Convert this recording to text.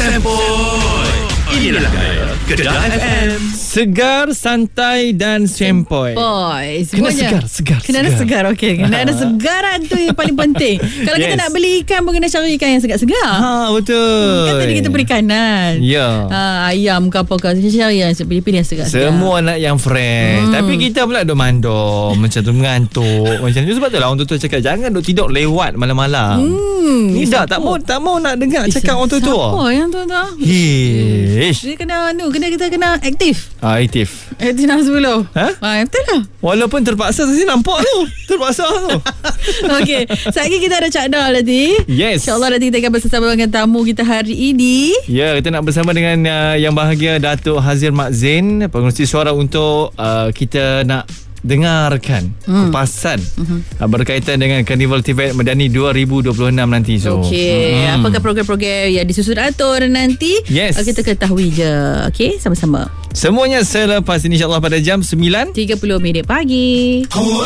Sempoi. Inilah gaya Kedah FM. Segar, santai dan sempoi. Boy, Kena semuanya. segar. Kena ada segar, okey. Kena ada segaran tu yang paling penting. Kalau kita nak beli ikan pun kena cari ikan yang segar-segar. Betul. Kan tadi kita perikanan. Ya. Ayam ke apa ke. Cari yang pilih-pilih yang segar-segar. Semua nak yang fresh. Tapi kita pula duk mandor macam tu, mengantuk macam tu. Sebab tu lah orang tu cakap jangan duk tidur lewat malam-malam. Ni dah tak mau nak dengar cakap orang tu. Siapa yang tu? Hish. Dia kita kena aktif. Aktif. Aktif nak 10. Betul lah. Walaupun terpaksa saya nampak tu. Terpaksa tu. Okey, sekejap lagi kita ada cakdah nanti. Yes. InsyaAllah nanti kita akan bersama dengan tamu kita hari ini. Ya, kita nak bersama dengan yang bahagia Datuk Hazir Mak Zain, pengerusi suara untuk kita nak dengarkan kupasan berkaitan dengan Karnival TVET Medani 2026 nanti. Okey, apakah program-program yang disusun atur nanti? Yes. Kita ketahui je. Okey, sama-sama. Semuanya selepas ini insya-Allah pada jam 9:30 pagi.